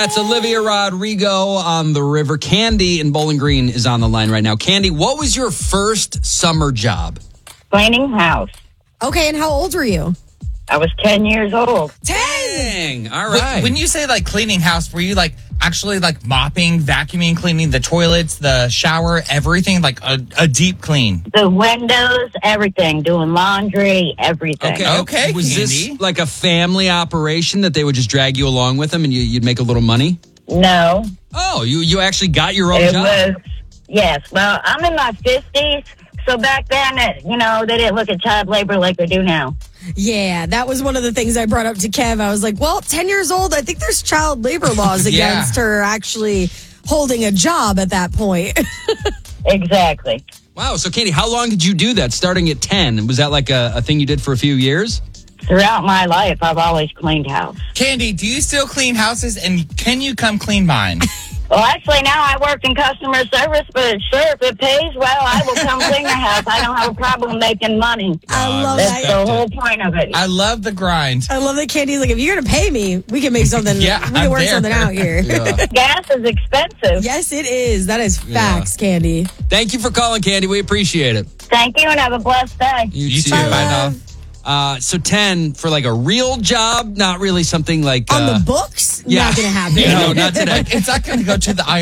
That's Olivia Rodrigo on the river. Candy in Bowling Green is on the line right now. Candy, what was your first summer job? Cleaning house. Okay, and how old were you? I was 10 years old. Dang. All right. When you say like cleaning house, were you like actually like mopping, vacuuming, cleaning the toilets, the shower, everything, like a deep clean? The windows, everything. Doing laundry, everything. Okay, Was Candy. this like a family operation that they would just drag you along with them and you'd make a little money? No. Oh, you actually got your own It job? was, yes. Well, I'm in my 50s. So back then, they didn't look at child labor like they do now. Yeah, that was one of the things I brought up to Kev. I was like, well, 10 years old, I think there's child labor laws Yeah. against her actually holding a job at that point. Exactly. Wow. So, Candy, how long did you do that starting at 10? Was that like a thing you did for a few years? Throughout my life, I've always cleaned house. Candy, do you still clean houses, and can you come clean mine? Well, actually, now I work in customer service, but sure, if it pays well, I will come clean your house. I don't have a problem making money. I love That's that. the whole point of it. I love the grind. I love that Candy's like, if you're going to pay me, we can make something, Yeah, we can I'm work there. something out here. Yeah. Gas is expensive. Yes, it is. That is facts, Candy. Thank you for calling, Candy. We appreciate it. Thank you, and have a blessed day. You too. Bye, Bye love. now. So 10 for like a real job, not really something like On the books, yeah. not going to happen. No, not today. Like, it's not going to go to the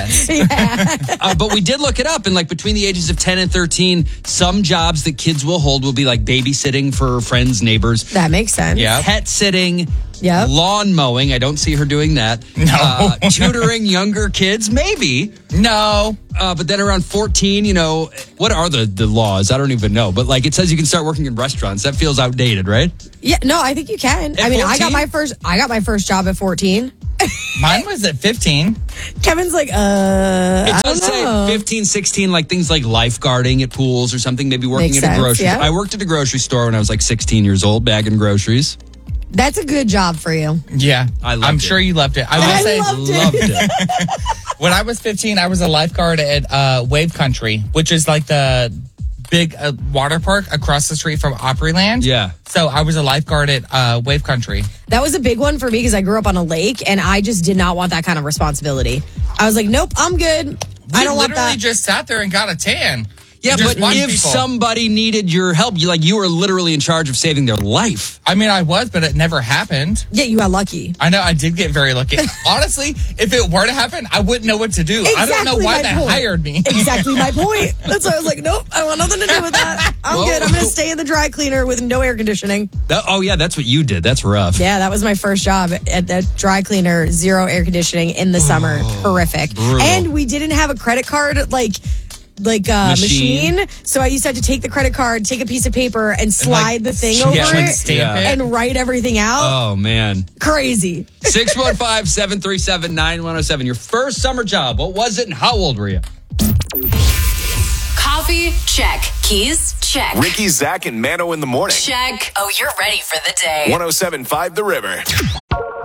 IRS. But we did look it up, and like between the ages of 10 and 13, some jobs that kids will hold will be like babysitting for friends, neighbors, That makes sense. Yeah. pet sitting, Yep. lawn mowing. I don't see her doing that. No. Tutoring younger kids, maybe. No. But then around 14, what are the laws? I don't even know. But like it says you can start working in restaurants. That feels outdated, right? Yeah, no, I think you can. At I mean, I 14? got my first job at 14. Mine was at 15. Kevin's like, It I don't does say know. 15, 16, like things like lifeguarding at pools or something, maybe working Makes at a sense, grocery. yeah. I worked at a grocery store when I was like 16 years old, bagging groceries. That's a good job for you. Yeah. I loved I'm it. sure you loved it. I will I say, loved Loved it. when I was 15, I was a lifeguard at Wave Country, which is like the big water park across the street from Opryland. Yeah. So I was a lifeguard at Wave Country. That was a big one for me because I grew up on a lake and I just did not want that kind of responsibility. I was like, nope, I'm good. I don't want literally that. just sat there and got a tan. Yeah, You just but watch if people. somebody needed your help, you were literally in charge of saving their life. I mean, I was, but it never happened. Yeah, you got lucky. I know I did get very lucky. Honestly, if it were to happen, I wouldn't know what to do. I don't know Exactly why my they point. hired me. Exactly my point. That's why I was like, nope, I want nothing to do with that. I'm Whoa. good. I'm going to stay in the dry cleaner with no air conditioning. Oh, yeah, that's what you did. That's rough. Yeah, that was my first job at the dry cleaner, zero air conditioning in the summer. Horrific. brutal. And we didn't have a credit card machine. So I used to have to take the credit card, take a piece of paper, and slide the thing over it stamp it. and write everything out. Oh, man. Crazy. 615-737-9107. Your first summer job. What was it and how old were you? Coffee? Check. Keys? Check. Ricky, Zach, and Mano in the morning. Check. Oh, you're ready for the day. 107.5 The River.